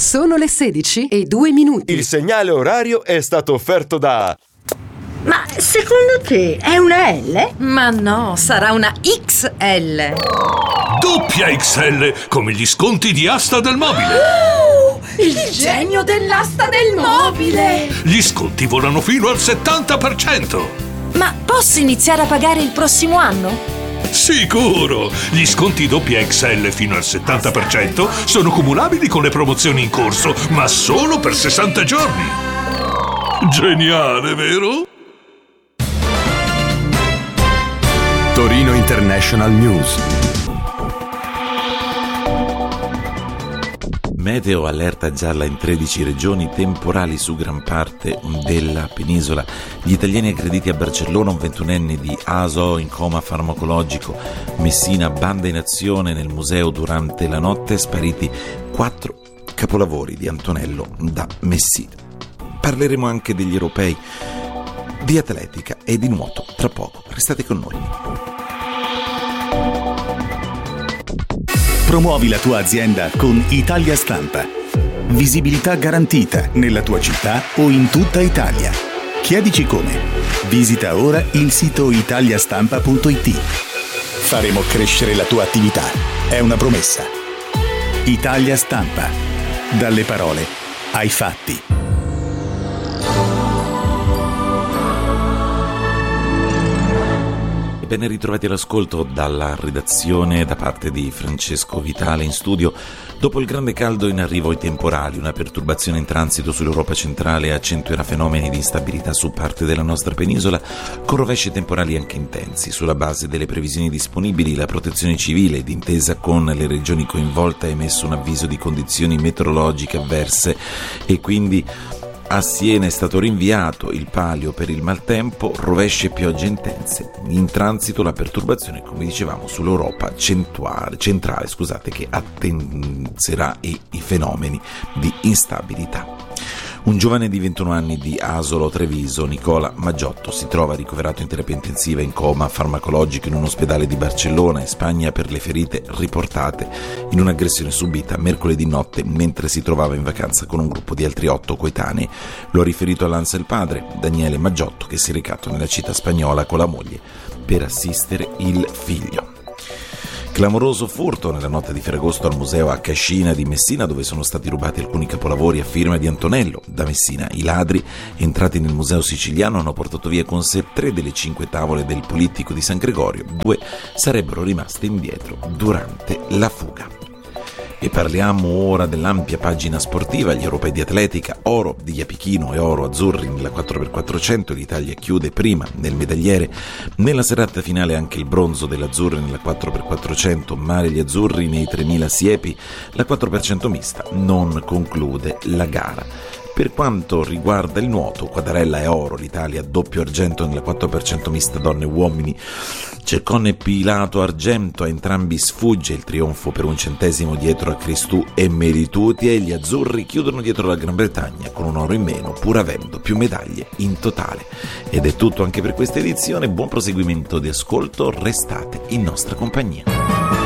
Sono le 16:02. Il segnale orario è stato offerto da... Ma secondo te è una L? Ma no, sarà una XL. Doppia XL, come gli sconti di Asta del Mobile. Il genio dell'asta del mobile! Gli sconti volano fino al 70%. Ma posso iniziare a pagare il prossimo anno? Sicuro! Gli sconti doppia XL fino al 70% sono cumulabili con le promozioni in corso, ma solo per 60 giorni. Geniale, vero? Torino International News. Meteo allerta gialla in 13 regioni, temporali su gran parte della penisola. Gli italiani aggrediti a Barcellona, un 21enne di ASO in coma farmacologico. Messina, banda in azione nel museo durante la notte, spariti 4 capolavori di Antonello da Messina. Parleremo anche degli europei, di atletica e di nuoto tra poco. Restate con noi. Promuovi la tua azienda con Italia Stampa. Visibilità garantita nella tua città o in tutta Italia. Chiedici come. Visita ora il sito italiastampa.it. Faremo crescere la tua attività. È una promessa. Italia Stampa. Dalle parole ai fatti. Ben ritrovati all'ascolto dalla redazione da parte di Francesco Vitale in studio. Dopo il grande caldo in arrivo i temporali, una perturbazione in transito sull'Europa centrale accentuerà fenomeni di instabilità su parte della nostra penisola, con rovesci temporali anche intensi. Sulla base delle previsioni disponibili, la Protezione Civile, d'intesa con le regioni coinvolte, ha emesso un avviso di condizioni meteorologiche avverse e quindi a Siena è stato rinviato il palio per il maltempo, rovesci e piogge intense. In transito la perturbazione, come dicevamo, sull'Europa centrale, che attenzerà i fenomeni di instabilità. Un giovane di 21 anni di Asolo Treviso, Nicola Maggiotto, si trova ricoverato in terapia intensiva in coma farmacologico in un ospedale di Barcellona, in Spagna, per le ferite riportate in un'aggressione subita mercoledì notte mentre si trovava in vacanza con un gruppo di altri 8 coetanei. Lo ha riferito all'ANSA il padre, Daniele Maggiotto, che si è recato nella città spagnola con la moglie per assistere il figlio. Clamoroso furto nella notte di Ferragosto al museo a Cascina di Messina, dove sono stati rubati alcuni capolavori a firma di Antonello da Messina. I ladri, entrati nel museo siciliano, hanno portato via con sé 3 delle 5 tavole del Polittico di San Gregorio. 2 sarebbero rimaste indietro durante la fuga. E parliamo ora dell'ampia pagina sportiva. Gli europei di atletica, oro di Iapichino e oro azzurri nella 4x400, l'Italia chiude prima nel medagliere. Nella serata finale anche il bronzo dell'azzurri nella 4x400, mare gli azzurri nei 3000 siepi. La 4x100 mista non conclude la gara. Per quanto riguarda il nuoto, Quadarella e oro, l'Italia doppio argento nella 4x100 mista donne e uomini. Ceccone e Pilato argento, a entrambi sfugge il trionfo per un centesimo dietro a Cristù e Merituti, e gli azzurri chiudono dietro la Gran Bretagna con un oro in meno, pur avendo più medaglie in totale. Ed è tutto anche per questa edizione. Buon proseguimento di ascolto, restate in nostra compagnia.